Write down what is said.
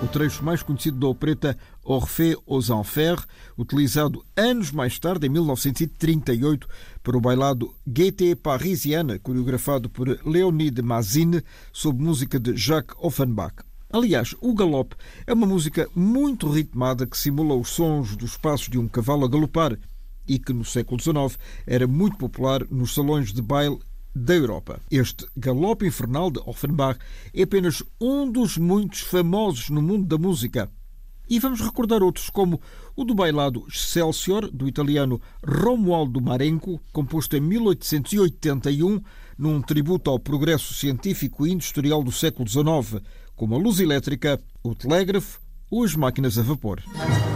o trecho mais conhecido da opereta Orphée aux Enfers, utilizado anos mais tarde, em 1938, para o bailado Gaieté Parisienne, coreografado por Léonide Mazine, sob música de Jacques Offenbach. Aliás, o galope é uma música muito ritmada que simula os sons dos passos de um cavalo a galopar e que, no século XIX, era muito popular nos salões de baile da Europa. Este galope infernal de Offenbach é apenas um dos muitos famosos no mundo da música. E vamos recordar outros, como o do bailado Excelsior, do italiano Romualdo Marenco, composto em 1881, num tributo ao progresso científico e industrial do século XIX, como a luz elétrica, o telégrafo ou as máquinas a vapor.